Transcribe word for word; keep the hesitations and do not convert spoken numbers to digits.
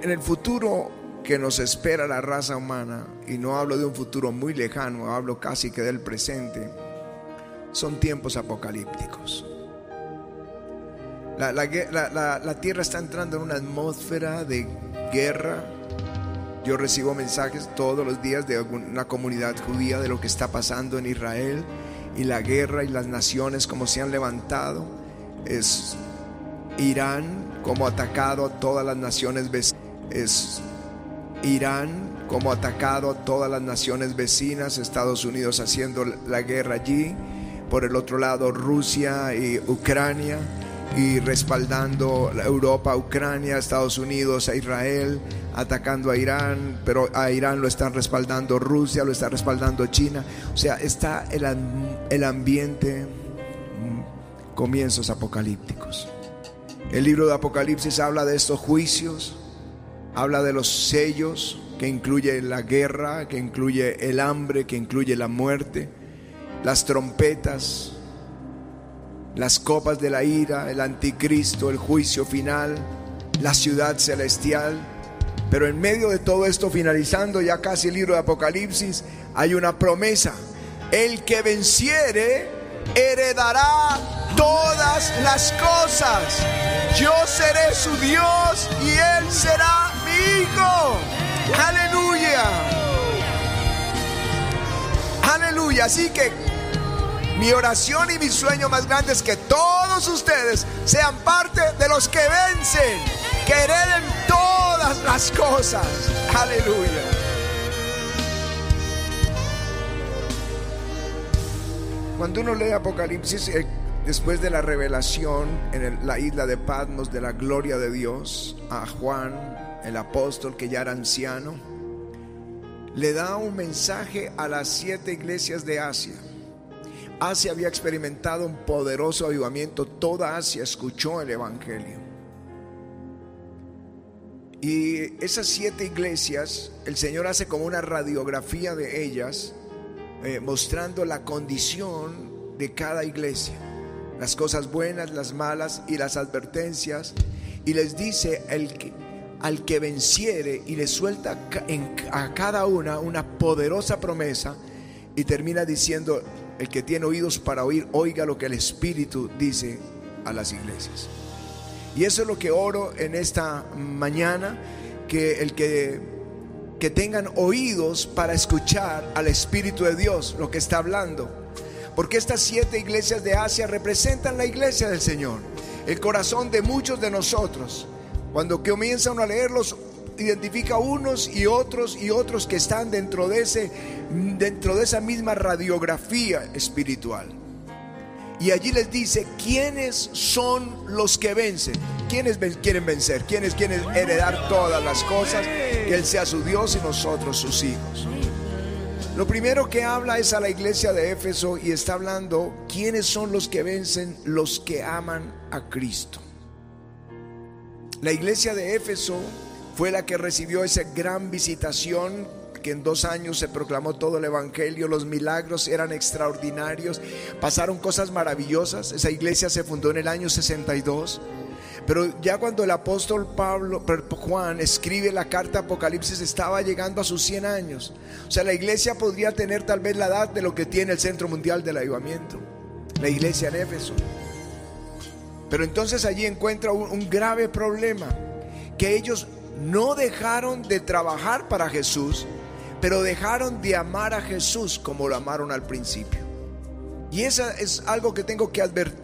en el futuro que nos espera la raza humana, y no hablo de un futuro muy lejano, hablo casi que del presente, son tiempos apocalípticos. La, la, la, la, la tierra está entrando en una atmósfera de guerra. Yo recibo mensajes todos los días de una comunidad judía de lo que está pasando en Israel, y la guerra y las naciones como se han levantado. Es Irán como ha atacado a todas las naciones vecinas. Es Irán como ha atacado a todas las naciones vecinas. Estados Unidos haciendo la guerra allí. Por el otro lado, Rusia y Ucrania, y respaldando a Europa, a Ucrania, Estados Unidos, a Israel, atacando a Irán, pero a Irán lo están respaldando Rusia, lo está respaldando China. O sea, está el, el ambiente, comienzos apocalípticos. El libro de Apocalipsis habla de estos juicios, habla de los sellos, que incluye la guerra, que incluye el hambre, que incluye la muerte, las trompetas, las copas de la ira, el anticristo, el juicio final, la ciudad celestial. Pero en medio de todo esto, finalizando ya casi el libro de Apocalipsis, hay una promesa: el que venciere heredará todas las cosas. Yo seré su Dios y él será mi hijo. Aleluya, aleluya. Así que mi oración y mi sueño más grande es que todos ustedes sean parte de los que vencen, que hereden todas las cosas. Aleluya. Cuando uno lee Apocalipsis, eh, después de la revelación en el, la isla de Patmos de la gloria de Dios a Juan, el apóstol que ya era anciano, le da un mensaje a las siete iglesias de Asia. Asia había experimentado un poderoso avivamiento. Toda Asia escuchó el evangelio. Y esas siete iglesias, el Señor hace como una radiografía de ellas, eh, mostrando la condición de cada iglesia, las cosas buenas, las malas y las advertencias. Y les dice el que, al que venciere, y le suelta en, a cada una una poderosa promesa. Y termina diciendo: el que tiene oídos para oír, oiga lo que el Espíritu dice a las iglesias. Y eso es lo que oro en esta mañana, que el que, que tengan oídos para escuchar al Espíritu de Dios, lo que está hablando. Porque estas siete iglesias de Asia representan la iglesia del Señor, el corazón de muchos de nosotros. Cuando comienzan a leerlos, identifica unos y otros y otros que están dentro de ese, dentro de esa misma radiografía espiritual. Y allí les dice quiénes son los que vencen, quiénes ven, quieren vencer, quiénes quieren heredar todas las cosas, que Él sea su Dios y nosotros sus hijos. Lo primero que habla es a la iglesia de Éfeso, y está hablando quiénes son los que vencen: los que aman a Cristo. La iglesia de Éfeso fue la que recibió esa gran visitación, que en dos años se proclamó todo el evangelio. Los milagros eran extraordinarios, pasaron cosas maravillosas. Esa iglesia se fundó en el año sesenta y dos. Pero ya cuando el apóstol Pablo, Juan, escribe la carta Apocalipsis, estaba llegando a sus cien años. O sea, la iglesia podría tener tal vez la edad de lo que tiene el Centro Mundial del Avivamiento, la iglesia en Éfeso. Pero entonces allí encuentra un, un grave problema: que ellos no dejaron de trabajar para Jesús, pero dejaron de amar a Jesús como lo amaron al principio. Y eso es algo que tengo que advertir.